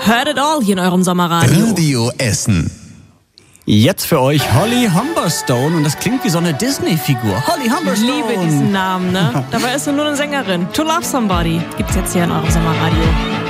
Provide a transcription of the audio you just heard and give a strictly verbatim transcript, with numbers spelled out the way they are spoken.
Hört it all hier in eurem Sommerradio. Radio Essen. Jetzt für euch Holly Humberstone und das klingt wie so eine Disney-Figur. Holly Humberstone. Ich liebe diesen Namen, ne? Dabei ist sie nur eine Sängerin. To Love Somebody gibt's jetzt hier in eurem Sommerradio.